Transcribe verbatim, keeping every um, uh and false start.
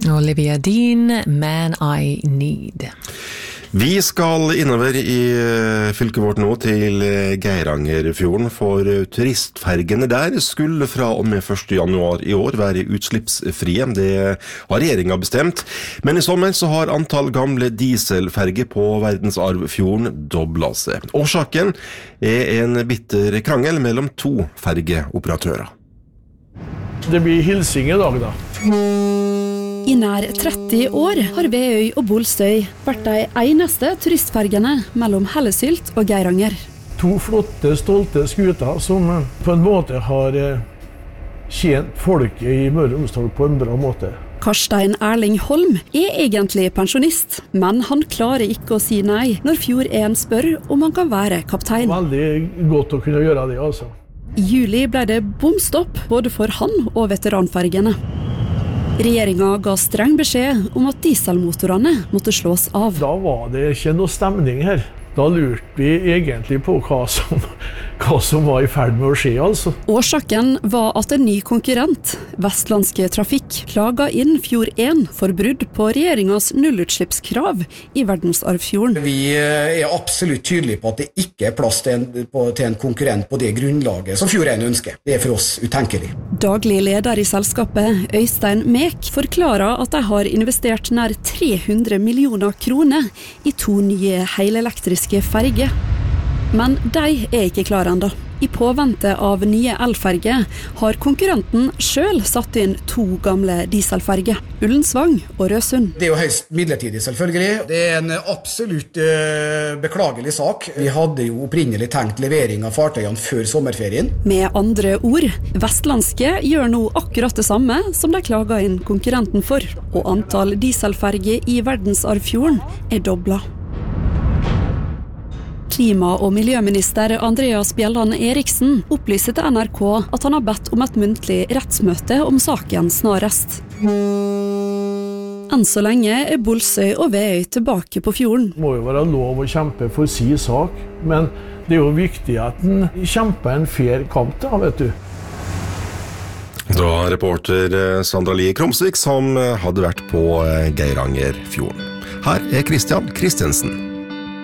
Olivia Dean, Man I Need. Vi skal innover i fylket vårt nå til Geirangerfjorden, for turistfergene der skulle fra og med første januar i år være utslippsfrie. Det har regjeringen bestemt. Men i sommer så har antall gamle dieselferger på verdensarvfjorden doblet seg. Årsaken er en bitter krangel mellom to fergeoperatører. Det blir hilsing i dag da. I nær tretti år har Veøy og Bolstøy vært de eneste turistfergene mellom Hellesylt og Geiranger. To flotte, stolte skuter som på en måte har tjent folket i Møre og Romsdal på en bra måte. Karstein Erling Holm er egentlig pensjonist, men han klarer ikke å si nei når Fjord en spør om han kan være kaptein. Veldig godt å kunne gjøre det, altså. I juli ble det bomstopp både for han og veteranfergene. Regjeringen ga streng beskjed om at dieselmotorene måtte slås av. Da var det ikke noe stemning her. Da lurte vi egentlig på hva som, hva som var i ferd med å skje, altså. Årsaken var at en ny konkurrent, Vestlandske Trafikk, klaget inn Fjord en for brudd på regjeringens nullutslippskrav i verdensarvfjorden. Vi er absolutt tydelige på at det ikke er plass til en, på, til en konkurrent på det grunnlaget som Fjord en ønsker. Det er for oss utenkelig. Daglig leder i selskapet, Øystein Mek, forklarer at de har investert nær tre hundre millioner kroner i to nye helelektriske ferger. Men de er ikke klare enda. I påvente av nye elferger har konkurrenten selv satt inn to gamle dieselferger, Ullensvang og Røsund. Det er jo høyst midlertidig selvfølgelig. Det er en absolutt uh, beklagelig sak. Vi hadde jo opprinnelig tenkt levering av fartøyene før sommerferien. Med andre ord, Vestlandske gjør nå akkurat det samme som de klager inn konkurrenten for, og antall dieselferger i verdensarvfjorden er doblet. Klima- og miljøminister Andreas Bjelland Eriksen opplyser til N R K at han har bedt om et muntlig rettsmøte om saken snarest. Enn så lenge er Bolstøy og Veøy tilbake på fjorden. Det må jo være lov å kjempe for sin sak, men det er jo viktig at den kjemper en fair kamp da, vet du. Da reporter Sandra Lie Krumsvik som hadde vært på Geirangerfjorden. Her er Christian Christensen.